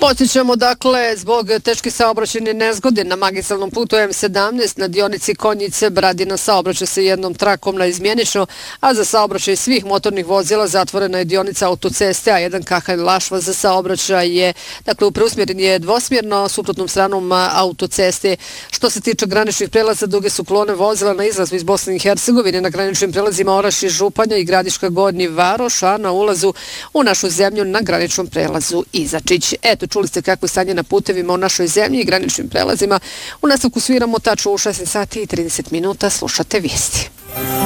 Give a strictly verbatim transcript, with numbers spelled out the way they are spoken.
Podsjećamo dakle zbog teške saobraćajne nezgode na magistralnom putu M sedamnaest na dionici Konjice-Bradina saobraćaj se jednom trakom naizmjenično, a za saobraćaj svih motornih vozila zatvorena je dionica autoceste A jedan Kahanj-Lašva za saobraćaj je, dakle preusmjeren je dvosmjerno suprotnom stranom autoceste. Što se tiče graničnih prelaza, duge su kolone vozila na izlazu iz Bosne i Hercegovine na graničnim prelazima Oraš i Županja i Gradiška Gornji Varoš, a na ulazu u našu zemlju na graničnom prelazu Izačić. Eto, čuli ste kako je stanje na putevima u našoj zemlji i graničnim prelazima. U nastavku sviramo tačno u šesnaest sati i trideset minuta. Slušate vijesti.